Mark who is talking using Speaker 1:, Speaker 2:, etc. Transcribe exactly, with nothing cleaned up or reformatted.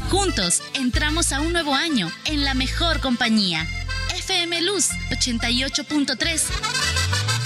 Speaker 1: Juntos entramos a un nuevo año en la mejor compañía. F M Luz ochenta y ocho punto tres.